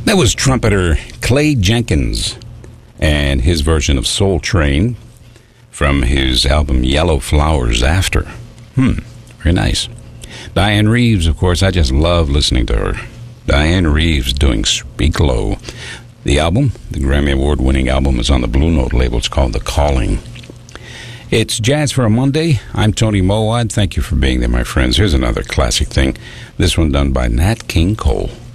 That was trumpeter Clay Jenkins and his version of Soul Train from his album Yellow Flowers After. Very nice. Diane Reeves, of course, I just love listening to her. Diane Reeves doing Speak Low. The album, the Grammy Award-winning album, is on the Blue Note label. It's called The Calling. It's Jazz for a Monday. I'm Tony Mowat. Thank you for being there, my friends. Here's another classic thing. This one done by Nat King Cole.